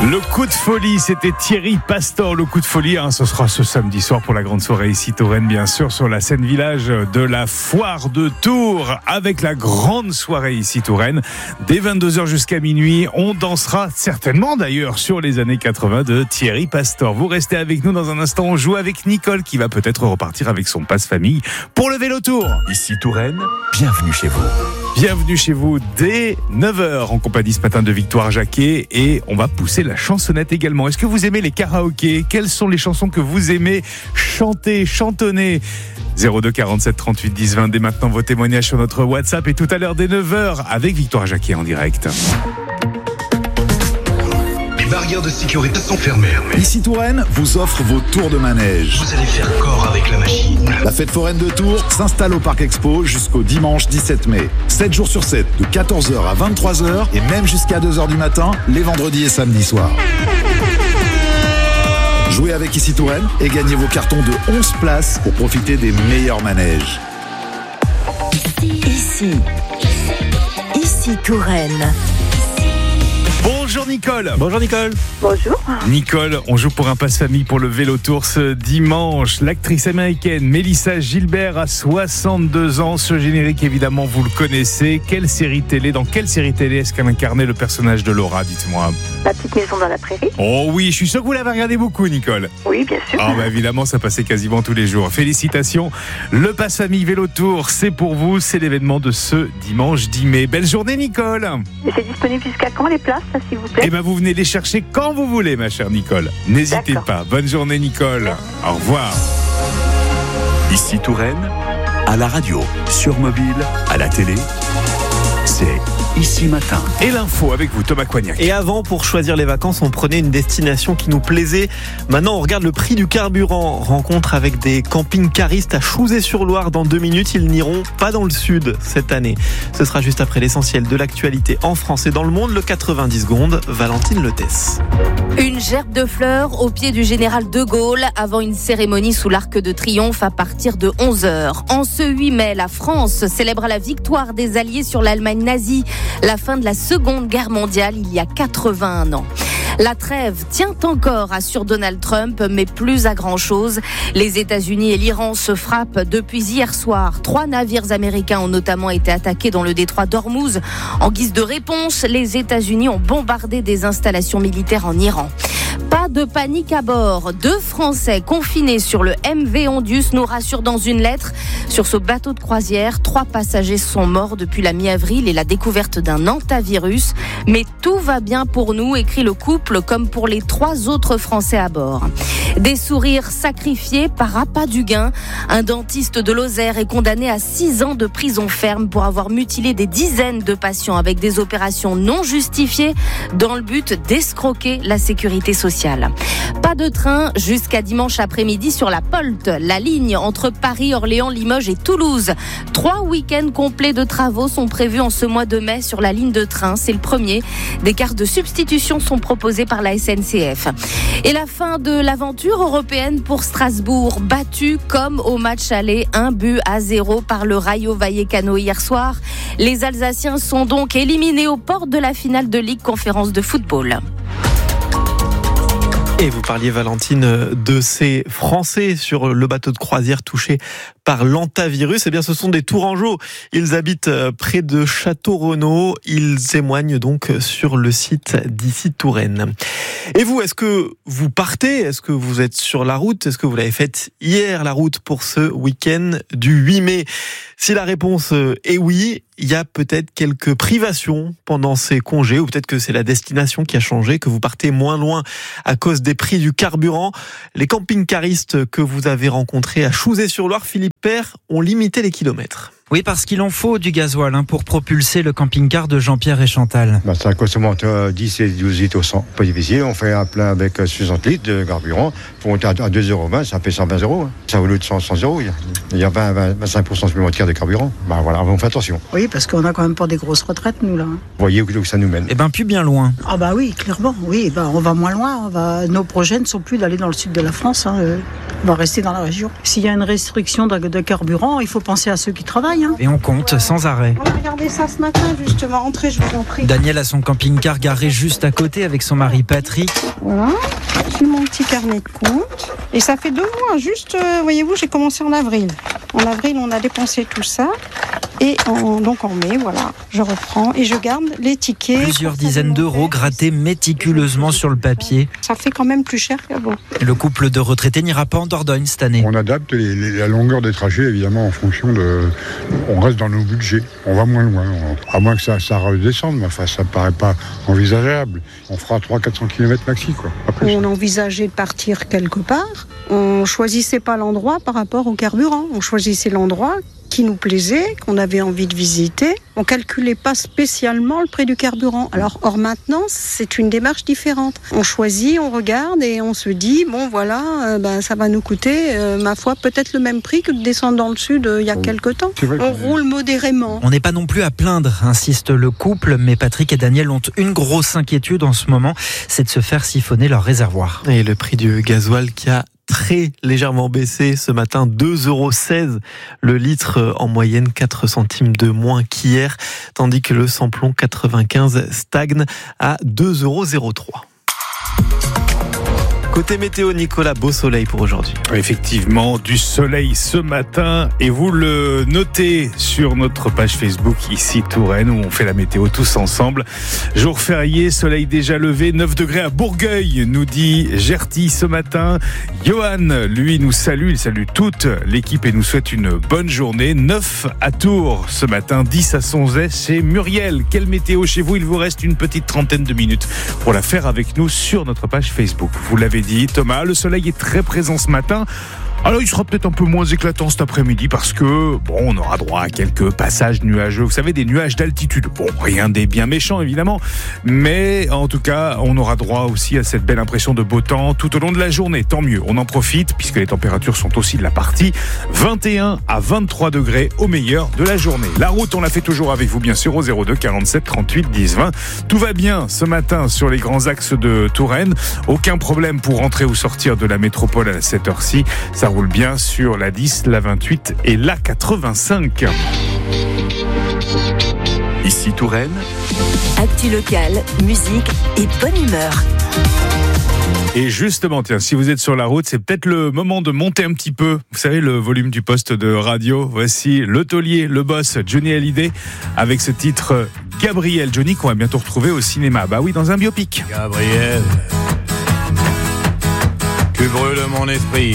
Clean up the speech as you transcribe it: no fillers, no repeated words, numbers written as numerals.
Le coup de folie, c'était Thierry Pastor. Le coup de folie, ce sera ce samedi soir pour la grande soirée ici Touraine, bien sûr, sur la scène village de la Foire de Tours, avec la grande soirée ici Touraine. Dès 22h jusqu'à minuit, on dansera certainement d'ailleurs sur les années 80 de Thierry Pastor. Vous restez avec nous dans un instant, on joue avec Nicole qui va peut-être repartir avec son passe-famille pour le vélo tour. Ici Touraine, bienvenue chez vous. Bienvenue chez vous dès 9h en compagnie ce matin de Victoire Jacquet et on va pousser la chansonnette également. Est-ce que vous aimez les karaokés ? Quelles sont les chansons que vous aimez chanter, chantonner ? 02 47 38 10 20 dès maintenant vos témoignages sur notre WhatsApp et tout à l'heure dès 9h avec Victoire Jacquet en direct. Les barrières de sécurité sont fermées. Ici Touraine vous offre vos tours de manège. Vous allez faire corps avec la machine. La fête foraine de Tours s'installe au Parc Expo jusqu'au dimanche 17 mai. 7 jours sur 7, de 14h à 23h et même jusqu'à 2h du matin, les vendredis et samedis soirs. Jouez avec Ici Touraine et gagnez vos cartons de 11 places pour profiter des meilleurs manèges. Ici Touraine. Bonjour Nicole. Bonjour Nicole. Bonjour. Nicole, on joue pour un passe-famille pour le vélo tour ce dimanche. L'actrice américaine Melissa Gilbert a 62 ans. Ce générique, évidemment, vous le connaissez. Dans quelle série télé est-ce qu'elle incarnait le personnage de Laura ? Dites-moi. La petite maison dans la prairie. Oh oui, je suis sûr que vous l'avez regardé beaucoup, Nicole. Oui, bien sûr. Évidemment, ça passait quasiment tous les jours. Félicitations. Le passe-famille vélo tour, c'est pour vous. C'est l'événement de ce dimanche 10 mai. Belle journée, Nicole. Et c'est disponible jusqu'à quand les places, ça, s'il vous plaît ? Vous venez les chercher quand vous voulez, ma chère Nicole. N'hésitez pas. Bonne journée, Nicole. Au revoir. Ici Touraine, à la radio, sur mobile, à la télé, c'est Ici Matin. Et l'info avec vous, Thomas Coignac. Et avant, pour choisir les vacances, on prenait une destination qui nous plaisait. Maintenant, on regarde le prix du carburant. Rencontre avec des camping-caristes à Chouzé-sur-Loire dans 2 minutes. Ils n'iront pas dans le sud cette année. Ce sera juste après l'essentiel de l'actualité en France et dans le monde. Le 90 secondes, Valentine Letès. Une gerbe de fleurs au pied du général de Gaulle avant une cérémonie sous l'Arc de Triomphe à partir de 11h. En ce 8 mai, la France célèbre la victoire des Alliés sur l'Allemagne nazie. La fin de la Seconde Guerre mondiale il y a 81 ans. La trêve tient encore, assure Donald Trump, mais plus à grand-chose. Les États-Unis et l'Iran se frappent depuis hier soir. 3 navires américains ont notamment été attaqués dans le détroit d'Ormuz. En guise de réponse, les États-Unis ont bombardé des installations militaires en Iran. Pas de panique à bord. 2 Français confinés sur le MV Ondius nous rassurent dans une lettre. Sur ce bateau de croisière, 3 passagers sont morts depuis la mi-avril et la découverte d'un hantavirus. Mais tout va bien pour nous, écrit le couple, comme pour les 3 autres Français à bord. Des sourires sacrifiés par appât du gain. Un dentiste de Lozère est condamné à 6 ans de prison ferme pour avoir mutilé des dizaines de patients avec des opérations non justifiées dans le but d'escroquer la sécurité sociale. Pas de train jusqu'à dimanche après-midi sur la Polte, la ligne entre Paris, Orléans, Limoges et Toulouse. 3 week-ends complets de travaux sont prévus en ce mois de mai sur la ligne de train. C'est le premier. Des cartes de substitution sont proposées par la SNCF. Et la fin de l'aventure européenne pour Strasbourg, battu comme au match aller 1-0 par le Rayo Vallecano hier soir. Les Alsaciens sont donc éliminés aux portes de la finale de Ligue Conférence de football. Et vous parliez, Valentine, de ces Français sur le bateau de croisière touché par l'hantavirus. Eh bien, ce sont des Tourangeaux. Ils habitent près de Château-Renaud. Ils témoignent donc sur le site d'Ici Touraine. Et vous, est-ce que vous partez ? Est-ce que vous êtes sur la route ? Est-ce que vous l'avez faite hier, la route, pour ce week-end du 8 mai ? Si la réponse est oui, il y a peut-être quelques privations pendant ces congés, ou peut-être que c'est la destination qui a changé, que vous partez moins loin à cause des prix du carburant. Les camping-caristes que vous avez rencontrés à Chouzé-sur-Loire, Philippe Père, ont limité les kilomètres. Oui, parce qu'il en faut du gasoil pour propulser le camping-car de Jean-Pierre et Chantal. Ça consomme entre 10 et 12 litres au 100. Pas difficile, on fait un plein avec 60 litres de carburant. Pour monter à 2,20 €, ça fait 120 €. Ça vaut le de 100 €. Il y a 25% supplémentaires de carburant. Voilà, on fait attention. Oui, parce qu'on a quand même pas des grosses retraites, nous, là. Vous voyez où ça nous mène. Plus bien loin. Ah oui, clairement. Oui, on va moins loin. Nos projets ne sont plus d'aller dans le sud de la France. On va rester dans la région. S'il y a une restriction de carburant, il faut penser à ceux qui travaillent. Et on compte sans arrêt. On a regardé ça ce matin, justement. Entrez, je vous en prie. Daniel a son camping-car garé juste à côté avec son mari Patrick. Voilà, j'ai mon petit carnet de compte. Et ça fait 2 mois, juste, voyez-vous, j'ai commencé en avril. En avril, on a dépensé tout ça. Et donc en mai, voilà, je reprends et je garde les tickets. Plusieurs dizaines d'euros grattés méticuleusement sur le papier. Ça fait quand même plus cher qu'avant. Le couple de retraités n'ira pas en Dordogne cette année. On adapte la longueur des trajets, évidemment, en fonction de... On reste dans nos budgets, on va moins loin. À moins que ça redescende, mais enfin, ça ne paraît pas envisageable. On fera 300-400 km maxi, quoi. On envisageait de partir quelque part. On choisissait pas l'endroit par rapport au carburant. On choisissait l'endroit qui nous plaisait, qu'on avait envie de visiter. On calculait pas spécialement le prix du carburant. Or maintenant, c'est une démarche différente. On choisit, on regarde et on se dit, bon voilà, ça va nous coûter, ma foi, peut-être le même prix que de descendre dans le sud il y a quelque temps. On roule modérément. On n'est pas non plus à plaindre, insiste le couple, mais Patrick et Daniel ont une grosse inquiétude en ce moment, c'est de se faire siphonner leur réservoir. Et le prix du gasoil qui a très légèrement baissé ce matin, 2,16 € le litre, en moyenne 4 centimes de moins qu'hier, tandis que le samplon 95 stagne à 2,03 €. Côté météo, Nicolas, beau soleil pour aujourd'hui. Effectivement, du soleil ce matin et vous le notez sur notre page Facebook ici Touraine où on fait la météo tous ensemble. Jour férié, soleil déjà levé, 9 degrés à Bourgueil, nous dit Gerty ce matin. Johan, lui, nous salue, il salue toute l'équipe et nous souhaite une bonne journée. 9 à Tours ce matin, 10 à Sonzès chez Muriel. Quelle météo chez vous? Il vous reste une petite trentaine de minutes pour la faire avec nous sur notre page Facebook. Vous l'avez dit, Thomas, le soleil est très présent ce matin. Alors il sera peut-être un peu moins éclatant cet après-midi parce que, on aura droit à quelques passages nuageux. Vous savez, des nuages d'altitude. Bon, rien des bien méchants évidemment, mais en tout cas, on aura droit aussi à cette belle impression de beau temps tout au long de la journée. Tant mieux, on en profite puisque les températures sont aussi de la partie. 21 à 23 degrés au meilleur de la journée. La route, on la fait toujours avec vous bien sûr au 02 47 38 10 20. Tout va bien ce matin sur les grands axes de Touraine. Aucun problème pour rentrer ou sortir de la métropole à cette heure-ci. Ça roule bien sur la 10, la 28 et la 85. Ici Touraine. Actu locale, musique et bonne humeur. Et justement, tiens, si vous êtes sur la route, c'est peut-être le moment de monter un petit peu. Vous savez, le volume du poste de radio. Voici le taulier, le boss, Johnny Hallyday, avec ce titre Gabriel. Johnny qu'on va bientôt retrouver au cinéma. Bah oui, dans un biopic. Gabriel, tu brûles mon esprit.